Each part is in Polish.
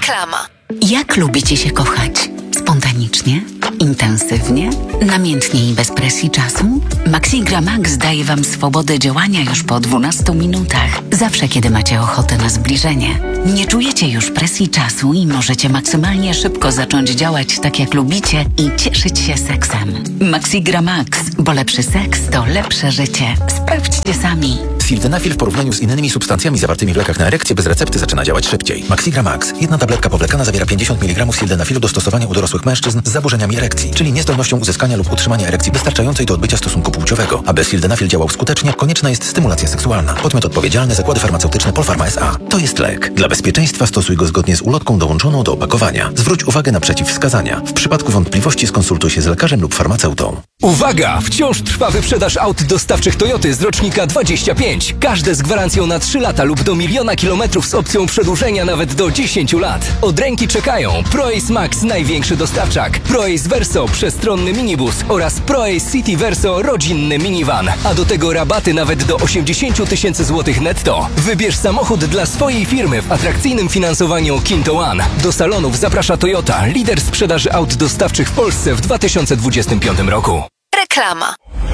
Reklama. Jak lubicie się kochać? Spontanicznie? Intensywnie? Namiętnie i bez presji czasu? Maxigra Max daje Wam swobodę działania już po 12 minutach. Zawsze, kiedy macie ochotę na zbliżenie. Nie czujecie już presji czasu i możecie maksymalnie szybko zacząć działać tak, jak lubicie i cieszyć się seksem. Maxigra Max, bo lepszy seks to lepsze życie. Sprawdźcie sami. Sildenafil w porównaniu z innymi substancjami zawartymi w lekach na erekcję bez recepty zaczyna działać szybciej. Maxigra Max. Jedna tabletka powlekana zawiera 50 mg sildenafilu do stosowania u dorosłych mężczyzn z zaburzeniami erekcji, czyli niezdolnością uzyskania lub utrzymania erekcji wystarczającej do odbycia stosunku płciowego. Aby sildenafil działał skutecznie, konieczna jest stymulacja seksualna. Podmiot odpowiedzialny: Zakłady Farmaceutyczne Polpharma S.A. To jest lek. Dla bezpieczeństwa stosuj go zgodnie z ulotką dołączoną do opakowania. Zwróć uwagę na przeciwwskazania. W przypadku wątpliwości skonsultuj się z lekarzem lub farmaceutą. Uwaga! Wciąż trwa wyprzedaż aut dostawczych Toyoty z rocznika 25. Każde z gwarancją na 3 lata lub do 1 000 000 kilometrów z opcją przedłużenia nawet do 10 lat. Od ręki czekają ProAce Max, największy dostawczak, ProAce Verso, przestronny minibus oraz ProAce City Verso, rodzinny minivan. A do tego rabaty nawet do 80 000 złotych netto. Wybierz samochód dla swojej firmy w atrakcyjnym finansowaniu Kinto One. Do salonów zaprasza Toyota, lider sprzedaży aut dostawczych w Polsce w 2025 roku. Reklama.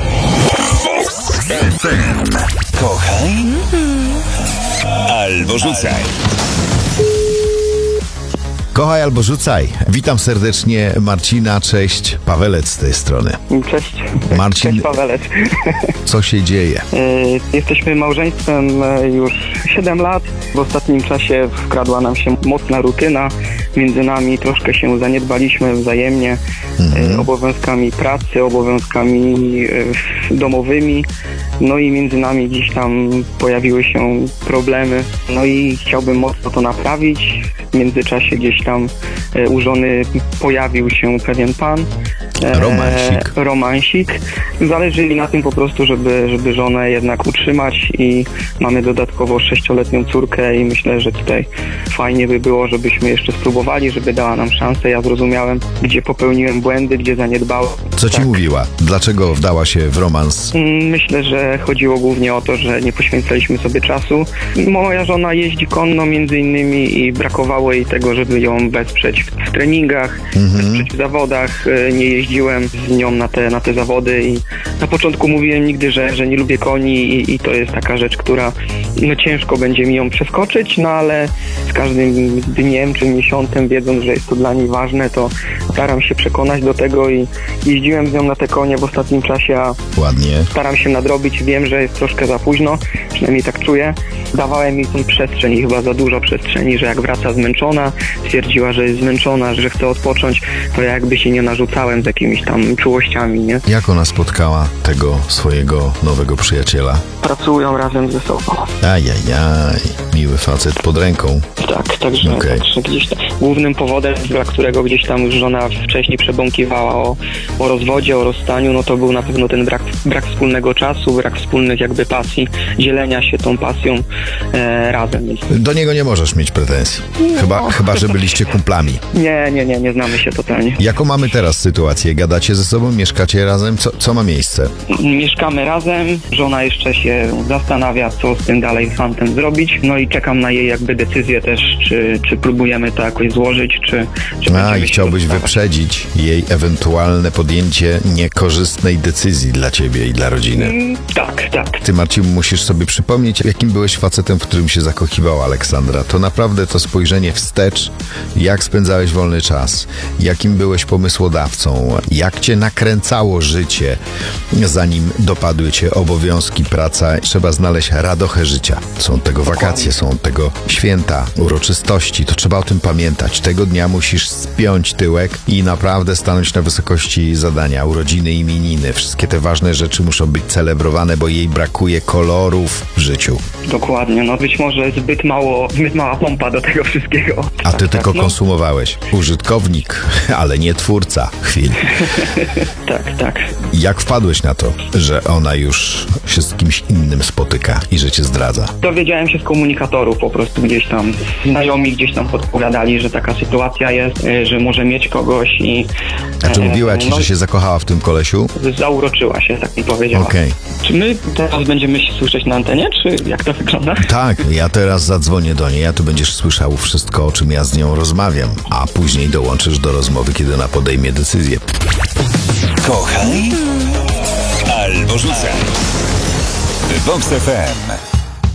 Kochaj albo rzucaj. Kochaj albo rzucaj. Witam serdecznie Marcina, cześć. Pawelec z tej strony. Cześć. Marcin, Cześć Pawelec. Co się dzieje? Jesteśmy małżeństwem już 7 lat. W ostatnim czasie wkradła nam się mocna rutyna między nami. Troszkę się zaniedbaliśmy wzajemnie obowiązkami pracy, obowiązkami domowymi. No i między nami gdzieś tam pojawiły się problemy. No i chciałbym mocno to naprawić. W międzyczasie gdzieś tam u żony pojawił się pewien pan. Romansik. Zależy mi na tym po prostu, żeby żonę jednak utrzymać i mamy dodatkowo 6-letnią córkę i myślę, że tutaj fajnie by było, żebyśmy jeszcze spróbowali, żeby dała nam szansę. Ja zrozumiałem, gdzie popełniłem błędy, gdzie zaniedbałem. Co ci mówiła? Dlaczego wdała się w romans? Myślę, że chodziło głównie o to, że nie poświęcaliśmy sobie czasu. Moja żona jeździ konno między innymi i brakowało jej tego, żeby ją wesprzeć w treningach, wesprzeć w zawodach. Nie jeździłem z nią na te zawody i na początku mówiłem nigdy, że nie lubię koni i to jest taka rzecz, która ciężko będzie mi ją przeskoczyć, no ale z każdym dniem czy miesiącem, wiedząc, że jest to dla niej ważne, to staram się przekonać do tego i jeździłem z nią na te konie w ostatnim czasie, a Ładnie. Staram się nadrobić, wiem, że jest troszkę za późno, przynajmniej tak czuję. Dawałem jej tą przestrzeń i chyba za dużo przestrzeni, że jak wraca zmęczona, stwierdziła, że jest zmęczona, że chce odpocząć, to ja jakby się nie narzucałem z jakimiś tam czułościami, nie? Jak ona spotkała tego swojego nowego przyjaciela? Pracują razem ze sobą. Ajajaj, miły facet pod ręką. Tak, także gdzieś tam głównym powodem, dla którego gdzieś tam już żona wcześniej przebąkiwała o rozwodzie, o rozstaniu, no to był na pewno ten brak wspólnego czasu, brak wspólnych jakby pasji, dzielenia się tą pasją razem. Do niego nie możesz mieć pretensji. Chyba, że byliście kumplami. Nie znamy się totalnie. Jaką mamy teraz sytuację? Gadacie ze sobą? Mieszkacie razem? Co ma miejsce? Mieszkamy razem, żona jeszcze się zastanawia, co z tym dalej fantem zrobić, no i czekam na jej jakby decyzję też, czy próbujemy to jakoś złożyć, czy i chciałbyś wyprzedzić jej ewentualne podjęcie niekorzystnej decyzji dla ciebie i dla rodziny. Tak. Ty, Marcin, musisz sobie przypomnieć, jakim byłeś facetem, w którym się zakochiwała Aleksandra. To naprawdę to spojrzenie wstecz, jak spędzałeś wolny czas, jakim byłeś pomysłodawcą, jak cię nakręcało życie, zanim dopadły cię obowiązki, praca. Trzeba znaleźć radochę życia. Są tego wakacje, są tego święta, uroczystości, to trzeba o tym pamiętać. Tego dnia musisz spiąć tyłek i naprawdę stanąć na wysokości zadania. Urodziny, imieniny, wszystkie te ważne rzeczy muszą być celebrowane, bo jej brakuje kolorów w życiu. Dokładnie, no być może zbyt mała pompa do tego wszystkiego. A ty tylko konsumowałeś. Użytkownik, ale nie twórca chwil. Tak. Jak wpadłeś na to, że ona już się z kimś innym spotyka i że cię zdradza? Dowiedziałem się z komunikatorów po prostu gdzieś tam Znajomi gdzieś tam podpowiadali, że taka sytuacja jest, że może mieć kogoś i... A czy mówiła ci, że się zakochała w tym kolesiu? Zauroczyła się, tak mi powiedziała. Okej. Czy my teraz będziemy się słyszeć na antenie, czy jak to wygląda? Tak, ja teraz zadzwonię do niej, a ty będziesz słyszał wszystko, o czym ja z nią rozmawiam, a później dołączysz do rozmowy, kiedy ona podejmie decyzję. Kochaj albo rzucaj. Vox FM.